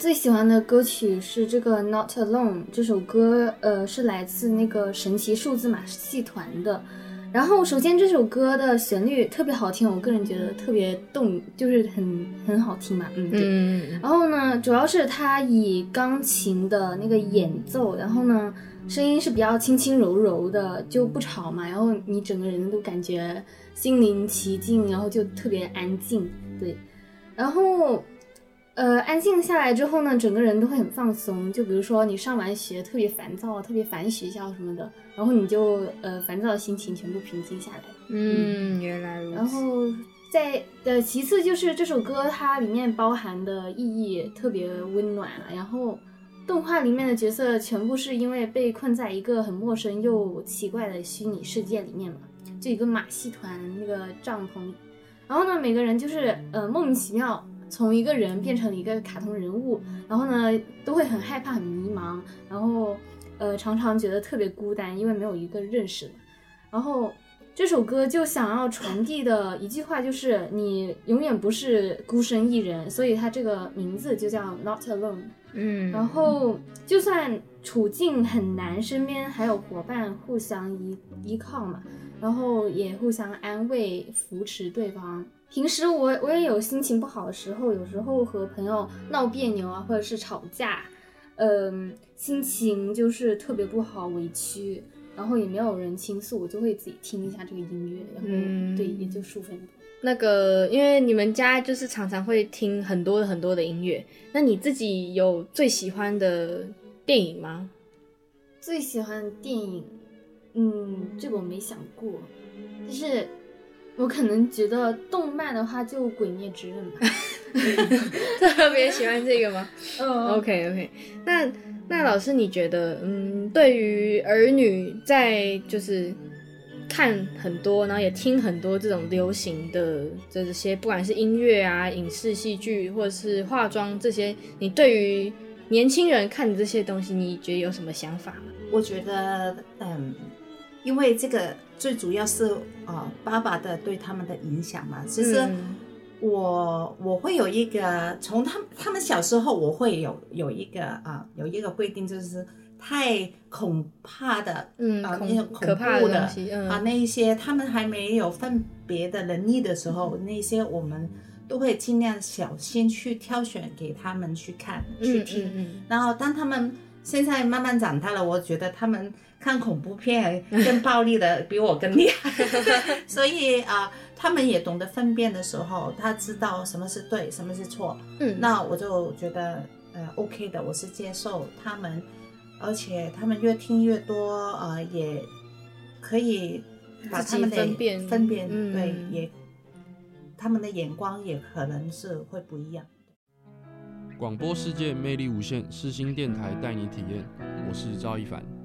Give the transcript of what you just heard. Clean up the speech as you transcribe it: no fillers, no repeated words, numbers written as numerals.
最喜欢的歌曲是这个 Not Alone 这首歌，是来自那个神奇数字马戏团的。然后首先这首歌的旋律特别好听，我个人觉得特别就是很好听嘛，对。然后呢，主要是它以钢琴的那个演奏，然后呢声音是比较轻轻柔柔的，就不吵嘛，然后你整个人都感觉心灵奇境，然后就特别安静，对。然后安静下来之后呢，整个人都会很放松。就比如说你上完学特别烦躁，特别烦学校什么的，然后你就烦躁的心情全部平静下来。 原来如此。 然后其次就是这首歌它里面包含的意义特别温暖了。然后动画里面的角色全部是因为被困在一个很陌生又奇怪的虚拟世界里面嘛，就一个马戏团那个帐篷里。然后呢，每个人就是莫名其妙从一个人变成了一个卡通人物，然后呢都会很害怕很迷茫，然后常常觉得特别孤单，因为没有一个认识的。然后这首歌就想要传递的一句话就是你永远不是孤身一人，所以它这个名字就叫 Not Alone。然后就算处境很难，身边还有伙伴互相依靠嘛，然后也互相安慰扶持对方。平时我也有心情不好的时候，有时候和朋友闹别扭啊，或者是吵架，心情就是特别不好委屈，然后也没有人倾诉，我就会自己听一下这个音乐，然后对，也就舒服很多。 那个因为你们家就是常常会听很多很多的音乐，那你自己有最喜欢的电影吗？ 最喜欢的电影这个我没想过，但是我可能觉得动漫的话就鬼灭之刃吧。 特别喜欢这个吗？OK， 那老师你觉得对于儿女在就是看很多然后也听很多这种流行的这些不管是音乐啊影视戏剧或者是化妆这些，你对于年轻人看的这些东西你觉得有什么想法吗？ 我觉得因为这个最主要是爸爸的对他们的影响嘛。其实我会有一个从他们小时候我会有一个规定，就是太恐怕的可怕的东西那一些他们还没有分别的能力的时候，那些我们都会尽量小心去挑选给他们去看去听。然后当他们现在慢慢长大了，我觉得他们看恐怖片更暴力的比我更厉害所以他们也懂得分辨的时候，他知道什么是对什么是错。那我就觉得OK 的，我是接受他们，而且他们越听越多也可以把他们的分辨对，也他们的眼光也可能是会不一样。 广播世界魅力无限，世新电台带你体验。我是赵一凡。